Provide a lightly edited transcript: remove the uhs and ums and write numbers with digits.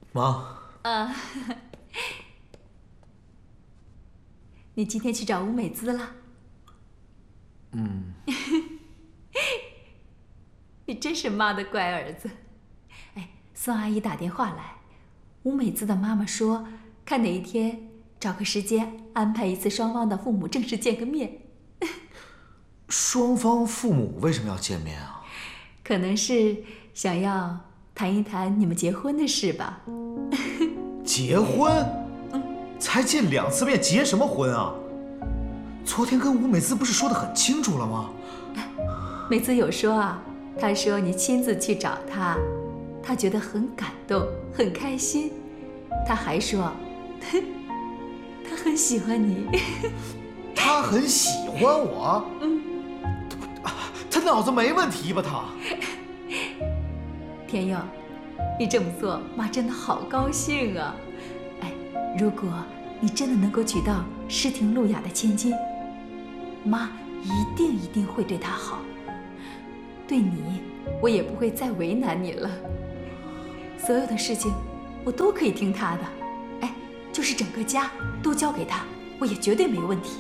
妈， 啊，你今天去找吴美姿了？ 嗯， 你真是妈的乖儿子。哎，孙阿姨打电话来，吴美姿的妈妈说，看哪一天找个时间安排一次双方的父母正式见个面。 双方父母为什么要见面啊？ 可能是想要谈一谈你们结婚的事吧。 结婚？才见2次面，结什么婚啊？昨天跟吴美姿不是说得很清楚了吗？ 美姿有说啊，她说你亲自去找她，她觉得很感动，很开心。她还说，她很喜欢你。 她很喜欢我？她脑子没问题吧？她。 田佑，你这么做，妈真的好高兴啊！哎，如果你真的能够娶到诗婷路雅的千金，妈一定会对她好。对你，我也不会再为难你了。所有的事情，我都可以听她的。哎，就是整个家都交给她，我也绝对没问题。